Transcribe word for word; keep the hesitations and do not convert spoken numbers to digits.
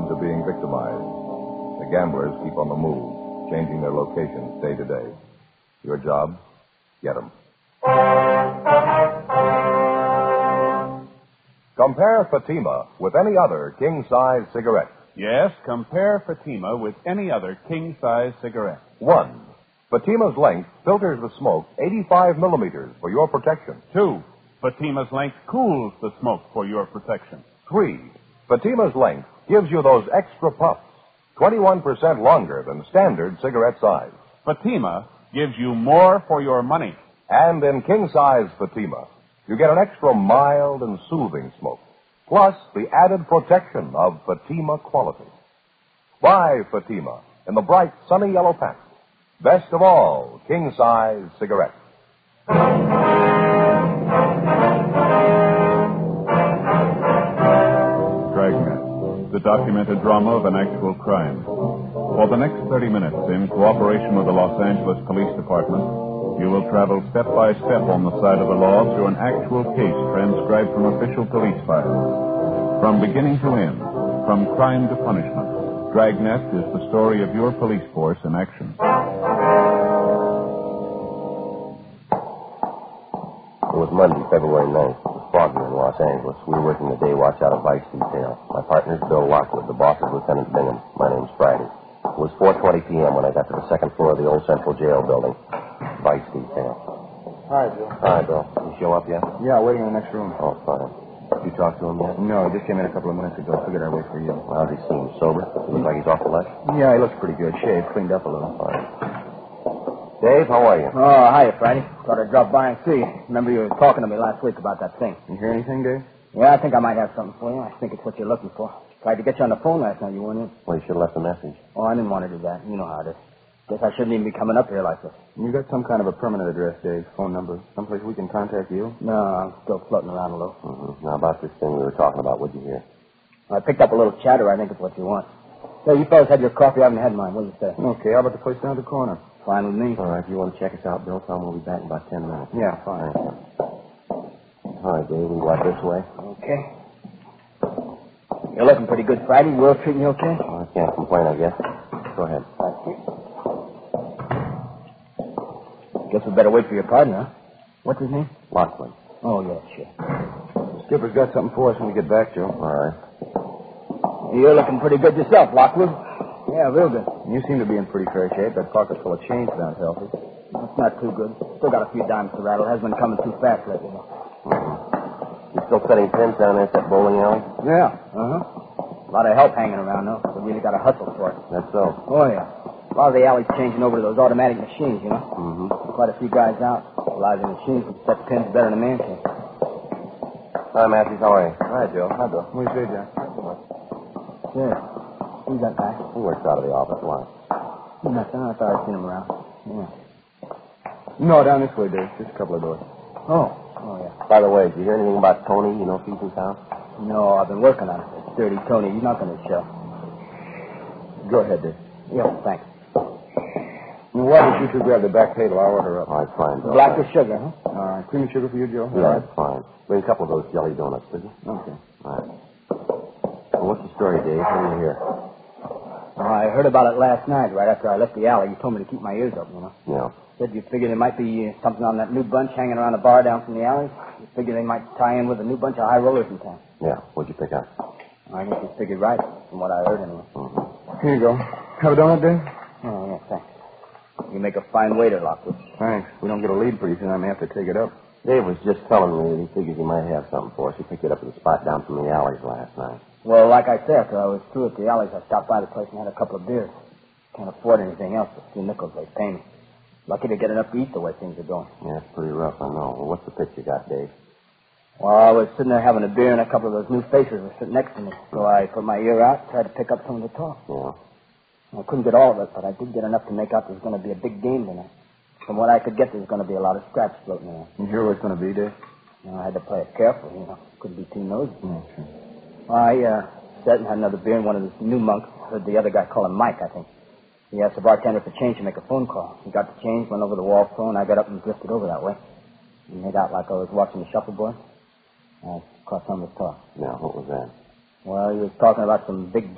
to being victimized. The gamblers keep on the move, changing their locations day to day. Your job? Get them. Compare Fatima with any other king-size cigarette. Yes, compare Fatima with any other king-size cigarette. One, Fatima's length filters the smoke eighty-five millimeters for your protection. Two, Fatima's length cools the smoke for your protection. Three, Fatima's length gives you those extra puffs, twenty-one percent longer than standard cigarette size. Fatima gives you more for your money. And in king-size Fatima, you get an extra mild and soothing smoke, plus the added protection of Fatima quality. Buy Fatima in the bright, sunny yellow pack. Best of all, king-size cigarettes. Dragnet, the documented drama of an actual crime. For the next thirty minutes, in cooperation with the Los Angeles Police Department, you will travel step by step on the side of the law through an actual case transcribed from official police files. From beginning to end, from crime to punishment, Dragnet is the story of your police force in action. It was Monday, February ninth. It was foggy in Los Angeles. We were working the day watch out of Vice Detail. My partner's Bill Lockwood. The boss is Lieutenant Bingham. My name's Friday. It was four twenty p.m. when I got to the second floor of the old Central Jail building. Vice Detail. Hi, Bill. Hi, Bill. You show up yet? Yeah, waiting in the next room. Oh, fine. You talked to him yet? No, he just came in a couple of minutes ago. Figured I'd wait for you. Well, how's he seem? Sober? Looks like he's off the lunch? Yeah, he looks pretty good. Shaved, cleaned up a little. Fine. Dave, how are you? Oh, hiya, Friday. Thought I'd drop by and see you. Remember you were talking to me last week about that thing. You hear anything, Dave? Yeah, I think I might have something for you. I think it's what you're looking for. Tried to get you on the phone last night. You weren't in. Well, you should have left a message. Oh, I didn't want to do that. You know how it is. Guess I shouldn't even be coming up here like this. You got some kind of a permanent address, Dave? Phone number? Someplace we can contact you? No, I'm still floating around a little. Mm-hmm. Now, about this thing we were talking about, what'd you hear? I picked up a little chatter. I think it's what you want. Hey, you fellas had your coffee. I haven't had mine. What do you say? Okay, how about the place down the corner? Fine with me. All right, if you want to check us out, Bill, tell him we'll be back in about ten minutes. Yeah, fine. All right, Dave, we go out this way. Okay. You're looking pretty good, Friday. World treating you okay? Well, I can't complain, I guess. Go ahead. Guess we better wait for your partner, huh? What's his name? Lockwood. Oh, yeah, sure. Skipper's got something for us when we get back, Joe. All right. You're looking pretty good yourself, Lockwood. Yeah, real good. You seem to be in pretty fair shape. That pocket full of change sounds healthy. That's not too good. Still got a few dimes to rattle. Hasn't been coming too fast lately. Mm-hmm. You still setting pins down there at that bowling alley? Yeah, uh-huh. A lot of help hanging around, though. We really got to hustle for it. That's so. Oh, yeah. A lot of the alley's changing over to those automatic machines, you know. Mm-hmm. Quite a few guys out. A lot of the machines can set pins better than a man can. Hi, Matthews. How are you? Hi, Joe. Hi, Bill. What do you say, John? Yeah. Who's that guy? He works out of the office. Why? Nothing. I thought I'd seen him around. Yeah. No, down this way, Dave. Just a couple of doors. Oh. Oh, yeah. By the way, did you hear anything about Tony? You know Keith's house? No, I've been working on it. It's dirty Tony. He's not going to show. Go ahead, Dave. Yeah, thanks. Now, why don't you two grab the back table? I'll order up. All right, fine, Bill. Black with sugar, huh? All right. Cream and sugar for you, Joe? Yeah, that's fine. Bring a couple of those jelly donuts, will you? Okay. All right. Well, what's the story, Dave? What do you hear? Oh, I heard about it last night, right after I left the alley. You told me to keep my ears open, you know. Yeah. Said you figured there might be uh, something on that new bunch hanging around the bar down from the alley. You figured they might tie in with a new bunch of high rollers in town. Yeah. What'd you pick up? I guess you figured right, from what I heard anyway. Mm-hmm. Here you go. Have a donut, Dave? Oh, yeah, thanks. You make a fine waiter, Lockwood. Thanks. We don't get a lead pretty soon. I may have to take it up. Dave was just telling me that he figures he might have something for us. He picked it up at the spot down from the alleys last night. Well, like I said, after I was through at the alleys, I stopped by the place and had a couple of beers. Can't afford anything else. The few nickels they pay me. Lucky to get enough to eat the way things are going. Yeah, it's pretty rough, I know. Well, what's the pitch you got, Dave? Well, I was sitting there having a beer, and a couple of those new faces were sitting next to me. So I put my ear out, tried to pick up some of the talk. Yeah. I couldn't get all of it, but I did get enough to make out there's going to be a big game tonight. From what I could get, there's going to be a lot of scraps floating around. You hear what it's going to be, Dave? You know, I had to play it careful, you know. Couldn't be too nosy. Okay. Well, I uh, sat and had another beer, and one of the new monks heard the other guy call him Mike, I think. He asked the bartender for change to make a phone call. He got the change, went over the wall phone. I got up and drifted over that way. He made out like I was watching the shuffleboard. I caught some of his talk. Yeah, what was that? Well, he was talking about some big